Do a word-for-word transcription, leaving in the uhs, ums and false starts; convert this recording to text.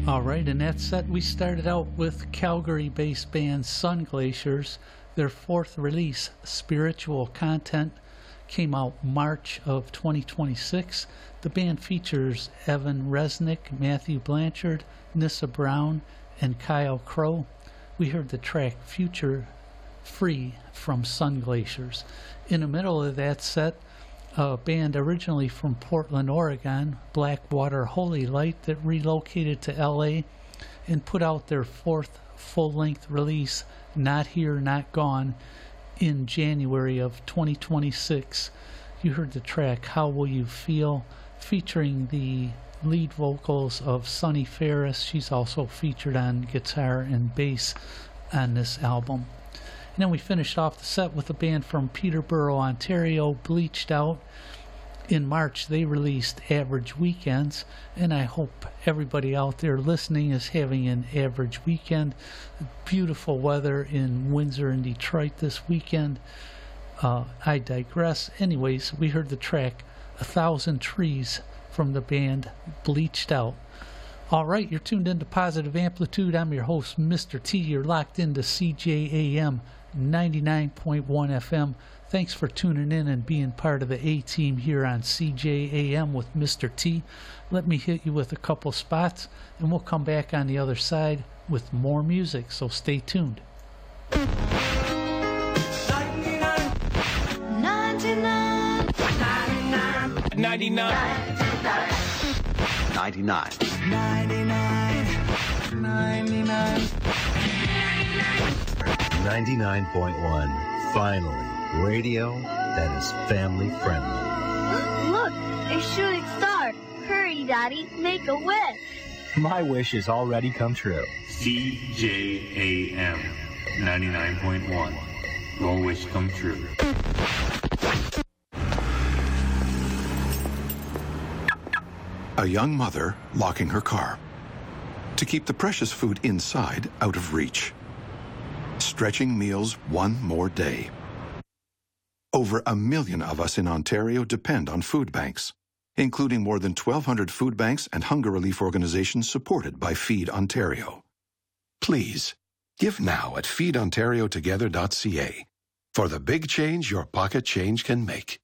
All right, in that set, we started out with Calgary-based band Sun Glaciers. Their fourth release, Spiritual Content, came out March of twenty twenty-six. The band features Evan Resnick, Matthew Blanchard, Nissa Brown, and Kyle Crow. We heard the track Future Free from Sun Glaciers. In the middle of that set, a band originally from Portland, Oregon, Blackwater Holy Light, that relocated to L A and put out their fourth full-length release, Not Here, Not Gone, in January of twenty twenty-six. You heard the track How Will You Feel, featuring the lead vocals of Sunny Ferris. She's also featured on guitar and bass on this album. And then we finished off the set with a band from Peterborough, Ontario, Bleached Out. In March, they released Average Weekends, and I hope everybody out there listening is having an average weekend. Beautiful weather in Windsor and Detroit this weekend. Uh, I digress. Anyways, we heard the track A Thousand Trees from the band Bleached Out. All right, you're tuned into Positive Amplitude. I'm your host, Mister T. You're locked into C J A M ninety-nine point one F M. Thanks for tuning in and being part of the A-Team here on C J A M with Mister T. Let me hit you with a couple spots, and we'll come back on the other side with more music, so stay tuned. ninety-nine. ninety-nine. ninety-nine. ninety-nine. ninety-nine. ninety-nine. ninety-nine point one. Finally, radio that is family friendly. Look, a shooting star. Hurry, Daddy, make a wish. My wish is already come true. C J A M ninety-nine point one. Your wish come true. A young mother locking her car to keep the precious food inside out of reach. Stretching meals one more day. Over a million of us in Ontario depend on food banks, including more than twelve hundred food banks and hunger relief organizations supported by Feed Ontario. Please, give now at feed ontario together dot c a for the big change your pocket change can make.